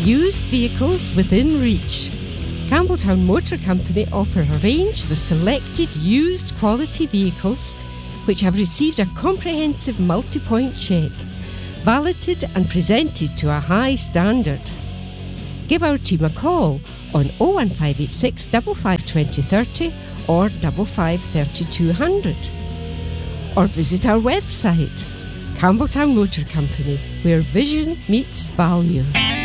used vehicles within reach. Campbelltown Motor Company offer a range of selected used quality vehicles which have received a comprehensive multi-point check, validated and presented to a high standard. Give our team a call on 01586 55 2030 or 55 3200. Or visit our website, Campbelltown Motor Company, where vision meets value.